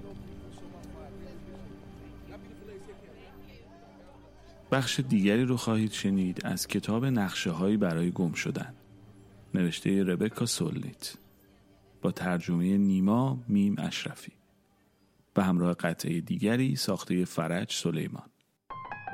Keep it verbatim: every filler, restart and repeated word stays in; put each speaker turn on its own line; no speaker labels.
بخش دیگری رو خواهید شنید از کتاب نقشه هایی برای گم شدن، نوشته ربکا سولنیت با ترجمه نیما میم اشرفی و همراه قطعه دیگری ساخته فرج سلیمان.